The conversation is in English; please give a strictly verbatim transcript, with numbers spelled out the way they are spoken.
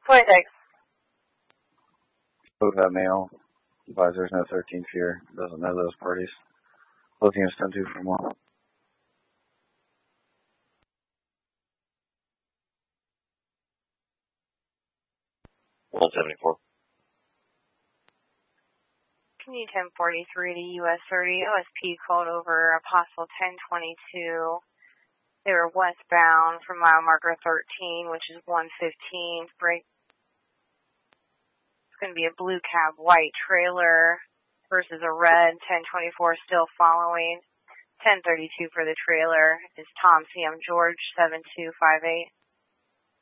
twenty-six. Both that male. Advisors no thirteen fear. Doesn't know those parties. Looking at ten two for more. one seventy-four. Can you ten forty-three to U S thirty, O S P called over Apostle ten twenty-two. They were westbound from mile marker thirteen, which is one fifteen. Break. It's going to be a blue cab white trailer versus a red. ten twenty-four still following. ten thirty-two for the trailer is Tom C M George seven two five eight.